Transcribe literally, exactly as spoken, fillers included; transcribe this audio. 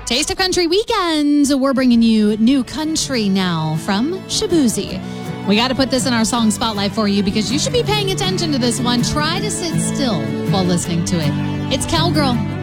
Taste of Country Weekends. We're bringing you new country now from Shaboozey. We got to put this in our song spotlight for you because you should be paying attention to this one. Try to sit still while listening to it. It's Cowgirl.